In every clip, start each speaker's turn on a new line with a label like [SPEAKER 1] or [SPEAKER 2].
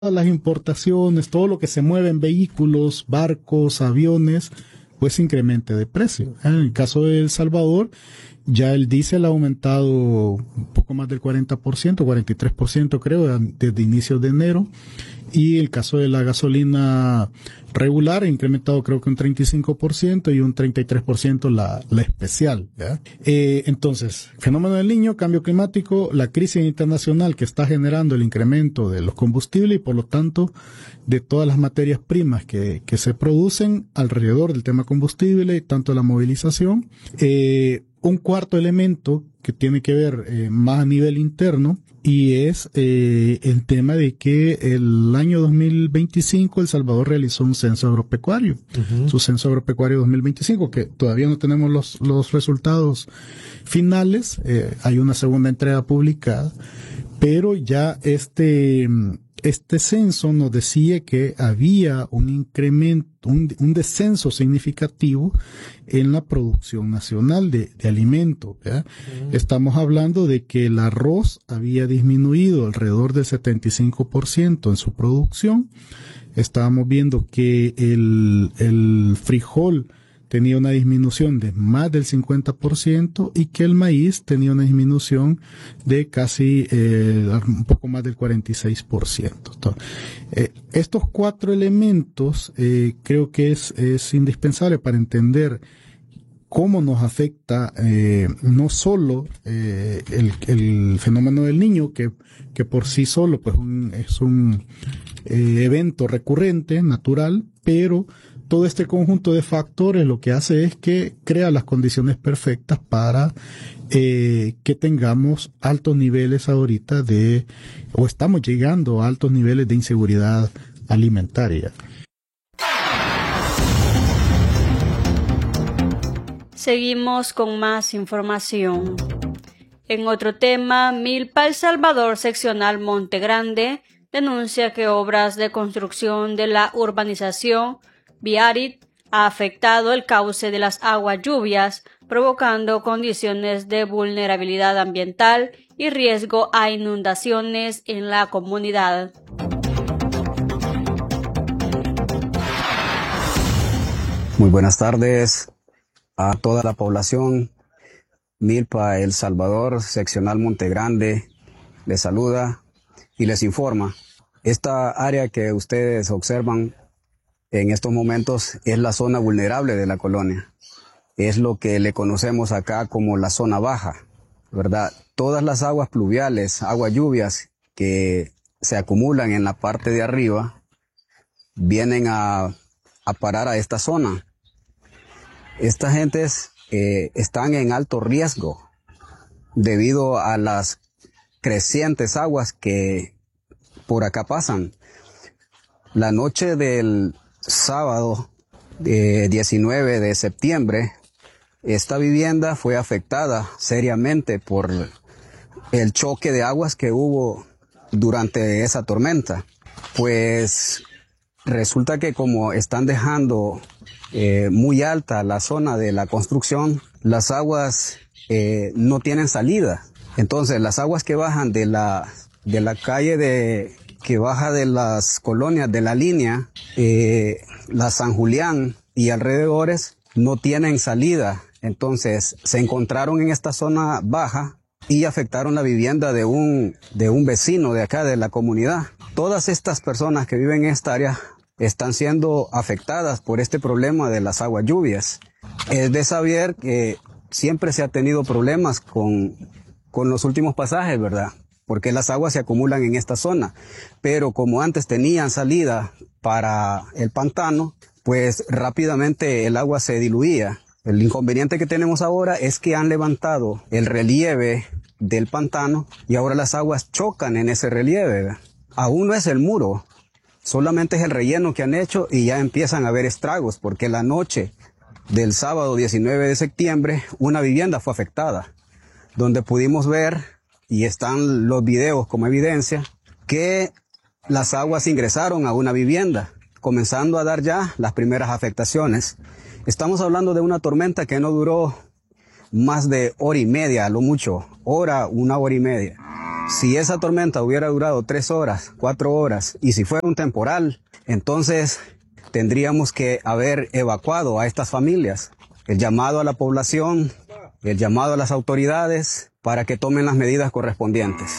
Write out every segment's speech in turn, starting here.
[SPEAKER 1] las importaciones, todo lo que se mueve en vehículos, barcos, aviones, pues incremente de precio. En el caso de El Salvador, ya el diésel ha aumentado un poco más del 40%, 43% creo, desde inicios de enero. Y el caso de la gasolina regular ha incrementado creo que un 35% y un 33% la especial, ¿ya? Entonces, fenómeno del Niño, cambio climático, la crisis internacional que está generando el incremento de los combustibles y por lo tanto de todas las materias primas que se producen alrededor del tema combustible, tanto la movilización. Un cuarto elemento que tiene que ver más a nivel interno y es el tema de que el año 2025 El Salvador realizó un censo agropecuario, su censo agropecuario 2025, que todavía no tenemos los resultados finales, hay una segunda entrega publicada, pero ya este censo nos decía que había un incremento, un descenso significativo en la producción nacional de alimentos, ¿verdad? Estamos hablando de que el arroz había disminuido alrededor del 75% en su producción. Estábamos viendo que el frijol tenía una disminución de más del 50% y que el maíz tenía una disminución de casi un poco más del 46%. Entonces, estos cuatro elementos creo que es indispensable para entender cómo nos afecta no solo el fenómeno del Niño, que por sí solo pues es un evento recurrente, natural, pero todo este conjunto de factores lo que hace es que crea las condiciones perfectas para que tengamos altos niveles ahorita o estamos llegando a altos niveles de inseguridad alimentaria.
[SPEAKER 2] Seguimos con más información. En otro tema, Milpa El Salvador Seccional Monte Grande denuncia que obras de construcción de la urbanización Biarritz ha afectado el cauce de las aguas lluvias, provocando condiciones de vulnerabilidad ambiental y riesgo a inundaciones en la comunidad.
[SPEAKER 3] Muy buenas tardes a toda la población. Milpa El Salvador Seccional Monte Grande les saluda y les informa. Esta área que ustedes observan en estos momentos es la zona vulnerable de la colonia. Es lo que le conocemos acá como la zona baja, ¿verdad? Todas las aguas pluviales, aguas lluvias que se acumulan en la parte de arriba, vienen a parar a esta zona. Estas gentes están en alto riesgo debido a las crecientes aguas que por acá pasan. La noche del sábado 19 de septiembre, esta vivienda fue afectada seriamente por el choque de aguas que hubo durante esa tormenta. Pues resulta que como están dejando muy alta la zona de la construcción, las aguas no tienen salida. Entonces las aguas que bajan de la calle que baja de las colonias de la línea, la San Julián y alrededores, no tienen salida. Entonces se encontraron en esta zona baja y afectaron la vivienda de un vecino de acá de la comunidad. Todas estas personas que viven en esta área están siendo afectadas por este problema de las aguas lluvias. Es de saber que siempre se ha tenido problemas con los últimos pasajes, ¿verdad? Porque las aguas se acumulan en esta zona, pero como antes tenían salida para el pantano, pues rápidamente el agua se diluía. El inconveniente que tenemos ahora es que han levantado el relieve del pantano y ahora las aguas chocan en ese relieve. Aún no es el muro, solamente es el relleno que han hecho y ya empiezan a haber estragos, porque la noche del sábado 19 de septiembre una vivienda fue afectada, donde pudimos ver, y están los videos como evidencia, que las aguas ingresaron a una vivienda, comenzando a dar ya las primeras afectaciones. Estamos hablando de una tormenta que no duró más de hora y media, a lo mucho, una hora y media. Si esa tormenta hubiera durado 3 horas, 4 horas, y si fuera un temporal, entonces tendríamos que haber evacuado a estas familias. El llamado a la población, el llamado a las autoridades para que tomen las medidas correspondientes.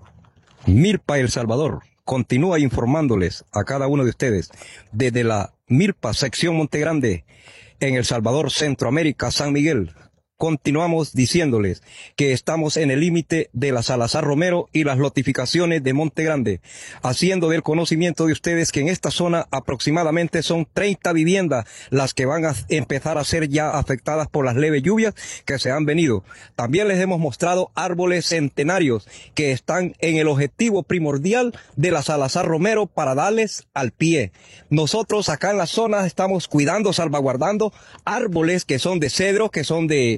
[SPEAKER 4] Milpa El Salvador continúa informándoles a cada uno de ustedes desde la Milpa sección Montegrande en El Salvador, Centroamérica, San Miguel. Continuamos diciéndoles que estamos en el límite de la Salazar Romero y las notificaciones de Montegrande, haciendo del conocimiento de ustedes que en esta zona aproximadamente son 30 viviendas las que van a empezar a ser ya afectadas por las leves lluvias que se han venido. También les hemos mostrado árboles centenarios que están en el objetivo primordial de la Salazar Romero para darles al pie. Nosotros acá en la zona estamos cuidando, salvaguardando árboles que son de cedro, que son de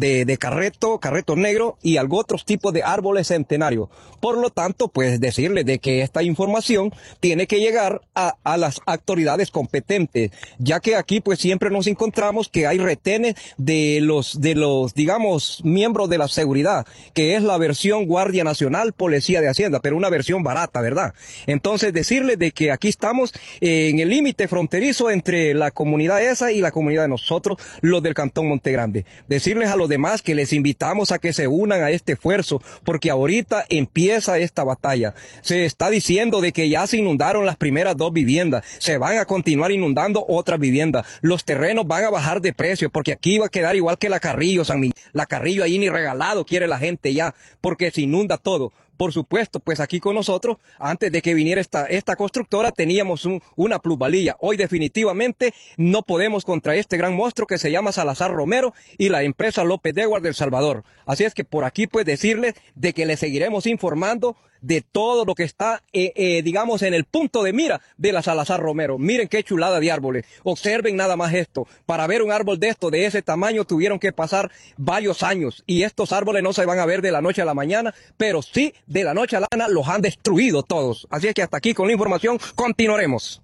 [SPEAKER 4] carreto negro y algo otros tipos de árboles centenarios. Por lo tanto, pues decirles de que esta información tiene que llegar a las autoridades competentes, ya que aquí pues siempre nos encontramos que hay retenes de los digamos miembros de la seguridad, que es la versión Guardia Nacional, Policía de Hacienda, pero una versión barata, ¿verdad? Entonces decirles de que aquí estamos en el límite fronterizo entre la comunidad esa y la comunidad de nosotros, los del Cantón Montegrande. Decirles a los demás que les invitamos a que se unan a este esfuerzo, porque ahorita empieza esta batalla. Se está diciendo de que ya se inundaron las primeras 2 viviendas, se van a continuar inundando otras viviendas, los terrenos van a bajar de precio, porque aquí va a quedar igual que la Carrillo, San Miguel. La Carrillo ahí ni regalado quiere la gente ya, porque se inunda todo. Por supuesto, pues aquí con nosotros, antes de que viniera esta constructora, teníamos una plusvalía. Hoy definitivamente no podemos contra este gran monstruo que se llama Salazar Romero y la empresa López Dewar del Salvador. Así es que por aquí pues decirles de que les seguiremos informando de todo lo que está, digamos, en el punto de mira de la Salazar Romero. Miren qué chulada de árboles. Observen nada más esto. Para ver un árbol de esto, de ese tamaño, tuvieron que pasar varios años. Y estos árboles no se van a ver de la noche a la mañana, pero sí de la noche a la mañana los han destruido todos. Así es que hasta aquí con la información continuaremos.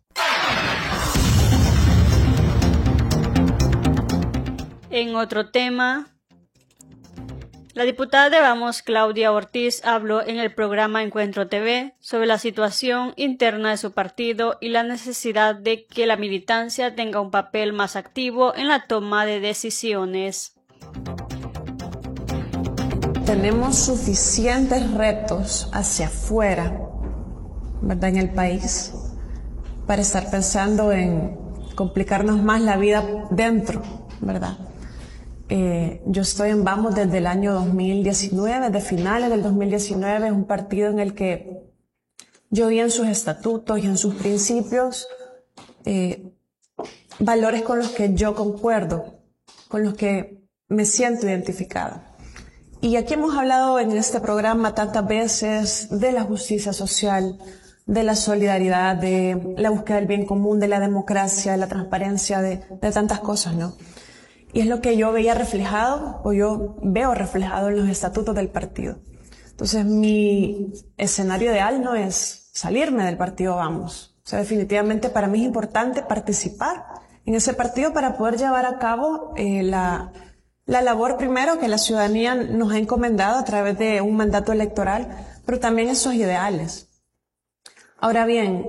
[SPEAKER 2] En otro tema, la diputada de Vamos, Claudia Ortiz, habló en el programa Encuentro TV sobre la situación interna de su partido y la necesidad de que la militancia tenga un papel más activo en la toma de decisiones.
[SPEAKER 5] Tenemos suficientes retos hacia afuera, ¿verdad?, en el país, para estar pensando en complicarnos más la vida dentro, ¿verdad? Yo estoy en Vamos desde el año 2019, desde finales del 2019, es un partido en el que yo vi en sus estatutos y en sus principios valores con los que yo concuerdo, con los que me siento identificada. Y aquí hemos hablado en este programa tantas veces de la justicia social, de la solidaridad, de la búsqueda del bien común, de la democracia, de la transparencia, de tantas cosas, ¿no? Y es lo que yo veía reflejado, o yo veo reflejado en los estatutos del partido. Entonces, mi escenario ideal no es salirme del partido Vamos. O sea, definitivamente para mí es importante participar en ese partido para poder llevar a cabo la labor primero que la ciudadanía nos ha encomendado a través de un mandato electoral, pero también esos ideales. Ahora bien,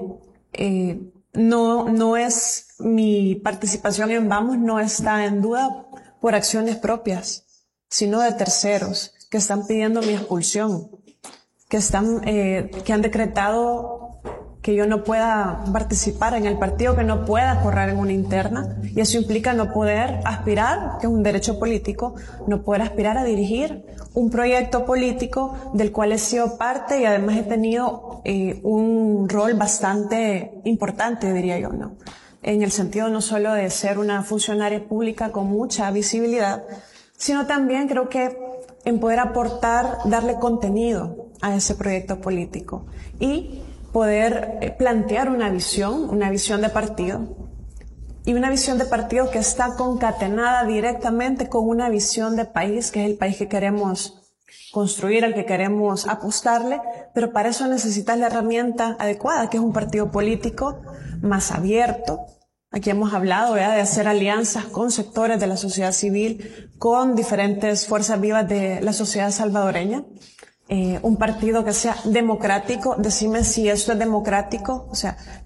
[SPEAKER 5] no es mi participación en Vamos no está en duda por acciones propias, sino de terceros que están pidiendo mi expulsión, que han decretado que yo no pueda participar en el partido, que no pueda correr en una interna, y eso implica no poder aspirar, que es un derecho político, no poder aspirar a dirigir un proyecto político del cual he sido parte y además he tenido un rol bastante importante, diría yo, ¿no? En el sentido no solo de ser una funcionaria pública con mucha visibilidad, sino también creo que en poder aportar, darle contenido a ese proyecto político y poder plantear una visión de partido, y una visión de partido que está concatenada directamente con una visión de país, que es el país que queremos construir, al que queremos apostarle, pero para eso necesitas la herramienta adecuada, que es un partido político más abierto. Aquí hemos hablado de hacer alianzas con sectores de la sociedad civil, con diferentes fuerzas vivas de la sociedad salvadoreña, un partido que sea democrático. Decime si esto es democrático. O sea,